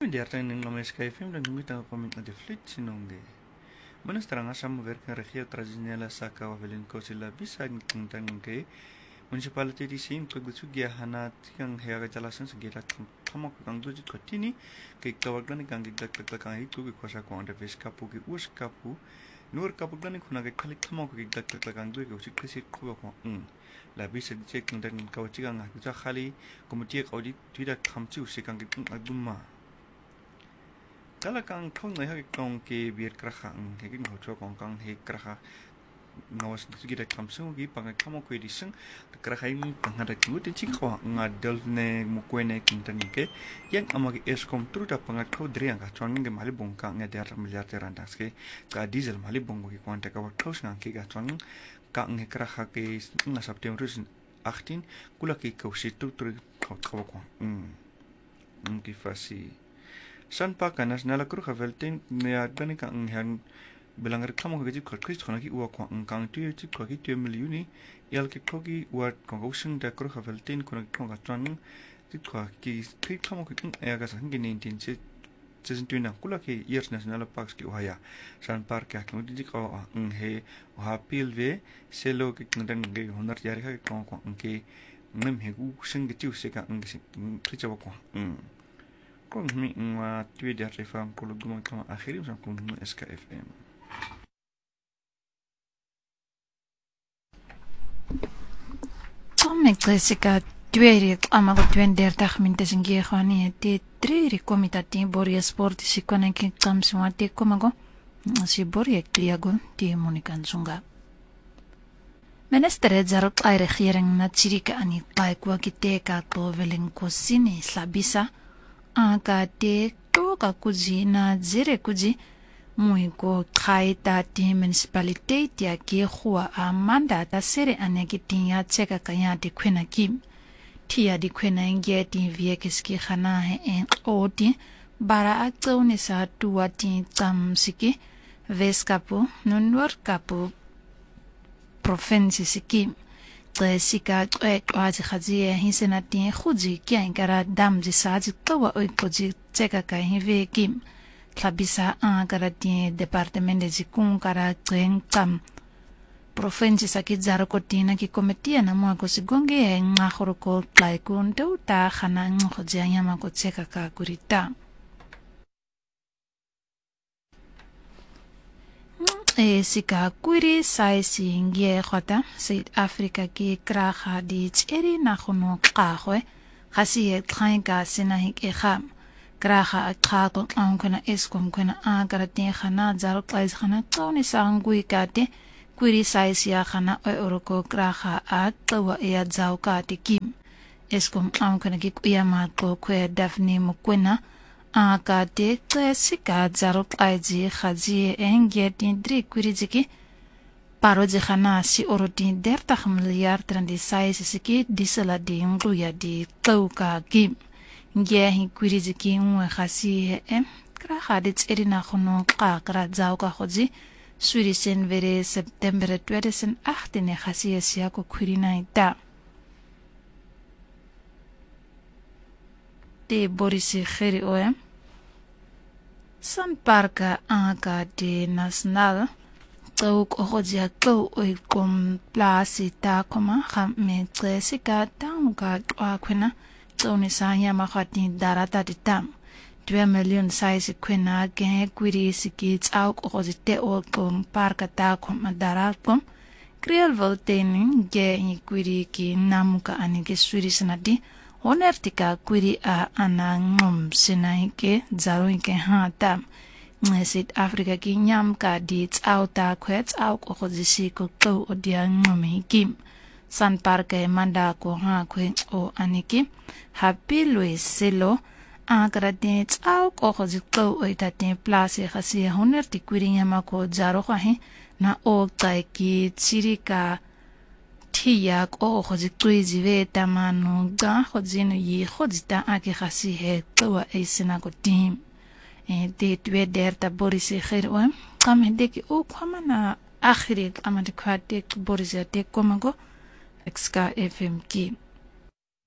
Diartan ng mga SKFM dan ngumita ko min de flit sinongge. Manastarang asam verkan regia tradisional sa kawavelin ko sila bisa ngintang ke municipality di sim pagutsugia hanat kang heaga jalasan sa gilat kamok kang dujit ko tini kay kawaglan kang gigdak kang hitu ko sa ko anda ves kapu ki us kapu nur kapu glan ko nagay kalik kamok gigdak kang du ko sikasi ko ko la bisa di cek dan kawachigang ha ja khali komitiek audit tidak kamchi usikang gigdak agumma Kang kong na kong ke biar kerah ang hekin hoco kong he kerah ngawas itu kita kamsung gi pangai kamu kue diseng kerah ini pengadat kau tincik kau ngadal ne mukue ne kintan ke yang amagi eskom terus dah pangat kau deri ang kacang nge mali bongkang nge dar miliar terandas ke ka diesel mali bongko ki kuante ka waktu ngang ke kacang ka nge kerah ke na September 18 kula ki kau situ terus kau kau kifasi San pakanas nala kru khaveltin neadbani ka nghan belangar kamo gaji khotkhis khona ki uwa kwa ngkang tu chi kwa ki 2 million yal ki khogi wat kongosung da kru khaveltin khona khonga twan ki kwa ki ki kamo ki ayaga sang ki 19 che na kula ki years national parks ki uhaya san park ka ki di ka nghe ha pilve selo ki ngdan nge honar yari ka ki kwa ngke ngem he gu sing ki chu se ka ngsi khichawa kwa Kung mi nga tuwi di arifam kulog gumang kama akhirim sa kung SKFM. Tomek Jessica tuwi ama ko tuwen der takhmin te singi khani te tri komitati boria sport sikone ki kamswa te komago si boria kliago ti monikan sunga. Minister Jarot ay regering na chirika ani tay kwa kiteka to veling ko sini slabisa Aka te toka kuji na zere kuji mui ko kai ta ti municipality ya ki khua amanda ta sere anegi tinya cheka kaya di kwena kim tia di kwena nge ti vie kiski khana he en oti bara a tsone sa tuwa ti tam siki veskapu nunwar kapu province siki Jessica wazi khazi hinsenati khuji kya ingara dam ji saji tawa oi koji cheka ka hive kim thabisa agara ti department ji kun kara tseng tam province saki zaro kotina ki komitia na mo ko sigonge nga khoroko tlai kun to ta khana ngkhoji yama ko cheka ka kurita Sika kuri saisi ngie khota South Africa ki kraha di cheri na khono qahwe khasi e khainga sinahi ke kham kraha akha ko ankona eskom kona agara te khana zaro klais khana toni sangui kate kuri saisi ya khana oroko kraha a tawa ya zauka te kim eskom ankona ki kuyama ko kwe dafni mukwena Aka te Jessica Jarot aiji khaji engie tindri kurijiki paroji khana si oroti derta miliar trandi sai siki disala di ngruya di tauka kim ngie hi kurijiki ngwe khasi kra khadit erina khono qa kra zauka khoji suri sen vere September 2018 ne khasi sia ko kurina ita de Boris Kheri oem San parka aka de national Tauk ohojia kau oi kom plasi ta koma khame Jessica taunga kwena toni sanya makhati darata di tam 2 million size kwena ge kwiri siki tauk ohojite o kom parka ta koma darakom Kriel volteni ge kwiri ki namuka anige suri sanadi Onertika kwiri a anangom sinaike zaroike hatam South Africa ki nyam ka di tsauta kwet au ko khozisi ko to odia ngomi kim San parke manda ko ha kwe o aniki Happy Louis Selo agrade tsau ko khoziko oitate place khasi honerti kwiri nyama ko zaro khahi na o tai ki chirika Tia ko khozikui zive tamanu ga khozino yi khozita ake khasi he tawa esina ko tim de twe der ta Boris Khirwa kam hede ki o khamana akhiri amade khate Boris te komago XK FM ki